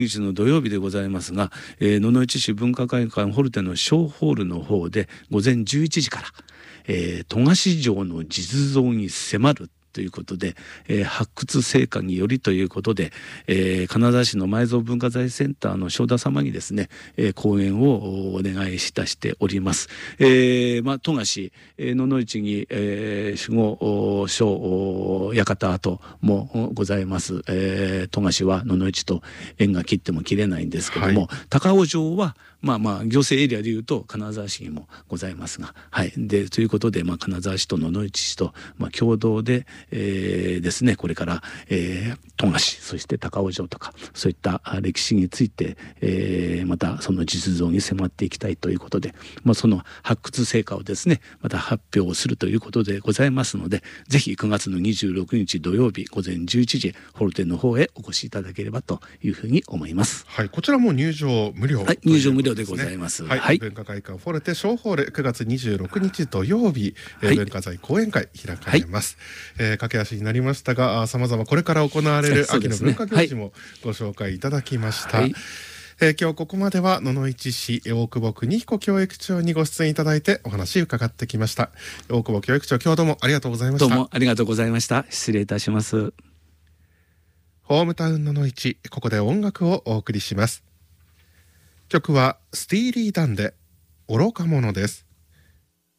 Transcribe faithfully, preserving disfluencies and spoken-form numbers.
日の土曜日でございますが、えー、野々市市文化会館ホルテの小ホールの方で午前じゅういちじから、えー、富樫城の実像に迫るということで、えー、発掘成果によりということで、えー、金沢市の埋蔵文化財センターの正田様にですね、えー、講演をお願いいたしております。えーまあ、富樫、えー、野々市に、えー、守護所館跡もございます。えー、富樫は野々市と縁が切っても切れないんですけども、はい、高尾城はまあまあ行政エリアでいうと金沢市にもございますが、はい、でということで、まあ、金沢市と野々市市と、まあ、共同で、えー、ですねこれから、えー、富樫そして高尾城とかそういった歴史について、えー、またその実像に迫っていきたいということで、まあ、その発掘成果をですねまた発表をするということでございますので、ぜひくがつのにじゅうろくにち土曜日午前じゅういちじホルテンの方へお越しいただければというふうに思います。 はい、こちらも入場無料、 はい、入場無料でございます。 はい、はい、文化会館フォルテ小ホールくがつにじゅうろくにち土曜日、はい、文化財講演会開かれます。はい、えー、駆け足になりましたが、さまざまこれから行われる秋の文化行事もご紹介いただきました。はい、えー、今日ここまでは野々市市大久保邦彦教育長にご出演いただいてお話伺ってきました。大久保教育長、今日はどうもありがとうございました。 どうもありがとうございました。失礼いたします。 ホームタウン野々市、ここで音楽をお送りします。曲はスティーリー・ダンで愚か者です。